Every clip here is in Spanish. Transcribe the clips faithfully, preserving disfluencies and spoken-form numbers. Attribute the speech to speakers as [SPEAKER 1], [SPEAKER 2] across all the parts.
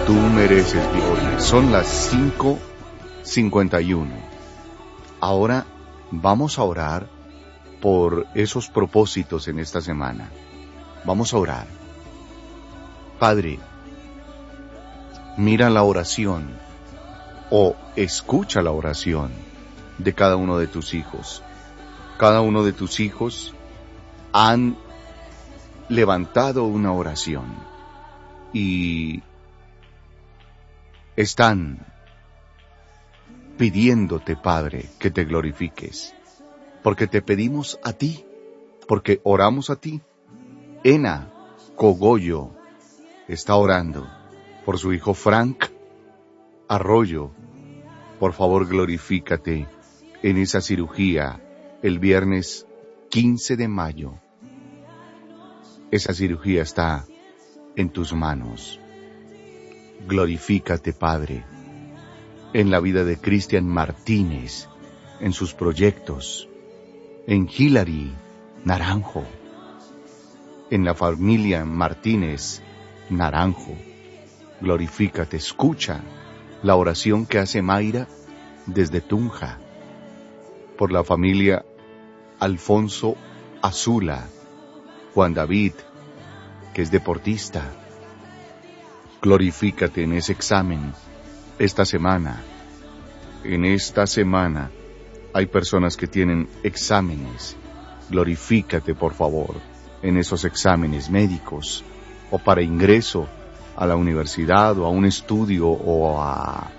[SPEAKER 1] Tú mereces gloria. Son las cinco cincuenta y uno. Ahora vamos a orar por esos propósitos en esta semana. Vamos a orar. Padre, mira la oración o escucha la oración de cada uno de tus hijos. Cada uno de tus hijos han levantado una oración y están pidiéndote, Padre, que te glorifiques, porque te pedimos a ti, porque oramos a ti. Ena Cogollo está orando por su hijo Frank Arroyo. Por favor, glorifícate en esa cirugía el viernes quince de mayo. Esa cirugía está en tus manos. Glorifícate, Padre, en la vida de Cristian Martínez, en sus proyectos, en Hilary Naranjo, en la familia Martínez Naranjo. Glorifícate, escucha la oración que hace Mayra desde Tunja, por la familia Alfonso Azula, Juan David, que es deportista. Glorifícate en ese examen esta semana. En esta semana hay personas que tienen exámenes. Glorifícate, por favor, en esos exámenes médicos o para ingreso a la universidad o a un estudio o a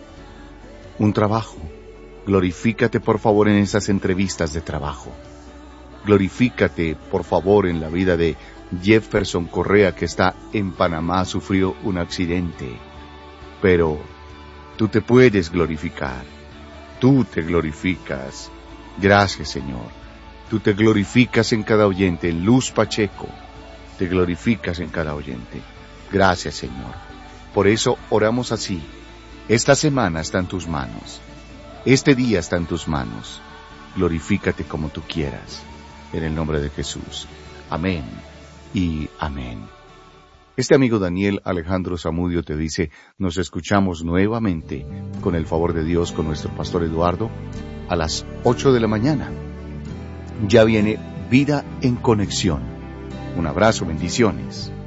[SPEAKER 1] un trabajo. Glorifícate, por favor, en esas entrevistas de trabajo. Glorifícate, por favor, en la vida de Jefferson Correa, que está en Panamá, sufrió un accidente. Pero tú te puedes glorificar. Tú te glorificas. Gracias, Señor. Tú te glorificas en cada oyente. En Luz Pacheco, te glorificas en cada oyente. Gracias, Señor. Por eso oramos así. Esta semana está en tus manos. Este día está en tus manos. Glorifícate como tú quieras. En el nombre de Jesús. Amén y amén. Este amigo Daniel Alejandro Zamudio te dice, nos escuchamos nuevamente, con el favor de Dios, con nuestro pastor Eduardo, a las ocho de la mañana. Ya viene Vida en Conexión. Un abrazo, bendiciones.